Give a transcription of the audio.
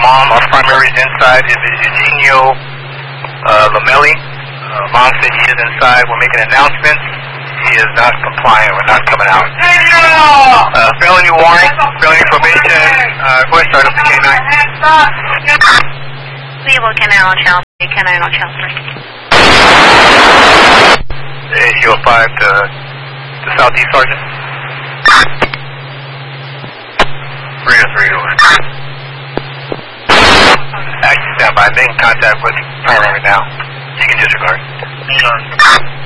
mom. Our primary is inside. Is Eugenio Lamelli. Mom said he is inside. We're making announcements. He is not compliant. We're not coming out. Felony warrant, felony probation. Go ahead, start up the K9. We will canal child, K9 on child 3. ASU 5 to Southeast Sergeant. 303 to Action stand by. Making contact with primary now. You can disregard.